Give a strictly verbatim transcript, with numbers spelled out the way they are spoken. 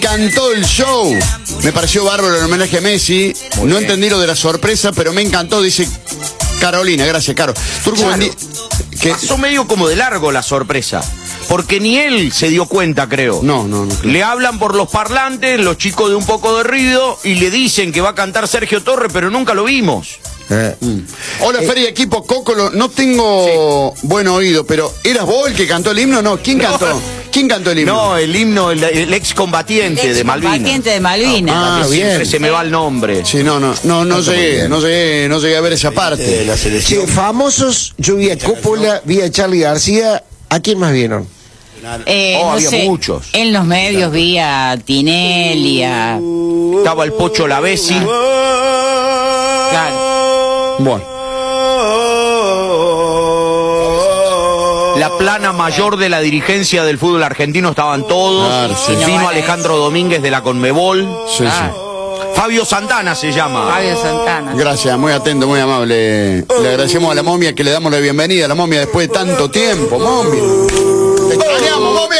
encantó el show. Me pareció bárbaro el homenaje a Messi. Muy no bien. Entendí lo de la sorpresa, pero me encantó, dice Carolina. Gracias, Caro. Turco, claro. Bendi... que... Pasó medio como de largo la sorpresa. Porque ni él se dio cuenta, creo. No, no, no. Claro. Le hablan por los parlantes, los chicos de Un Poco de Ruido, y le dicen que va a cantar Sergio Torres, pero nunca lo vimos. Eh. Mm. Hola, eh. Feria, equipo Cocolo. No tengo sí. buen oído, pero ¿eras vos el que cantó el himno? No, ¿quién cantó? No. ¿Quién cantó el himno? No, el himno, el, el excombatiente el ex de Malvinas. Excombatiente de Malvinas. Ah, ah bien. Se me va el nombre. Sí, no, no, no, no llegué, no llegué, no llegué a ver esa parte. De la selección. Sí, famosos, yo vi a Coppola, vi a Charly García. ¿A quién más vieron? Eh, oh, no había sé, muchos. En los medios vi a Tinelli, a... Estaba el Pocho Lavesi. Claro. Bueno. La plana mayor de la dirigencia del fútbol argentino estaban todos. Claro, sí. Vino no Alejandro Domínguez de la Conmebol. Sí, Ah. sí. Fabio Santana se llama. Fabio Santana. Gracias, muy atento, muy amable. Le agradecemos a la momia que le damos la bienvenida a la momia después de tanto tiempo, momia. Te extrañamos, momia.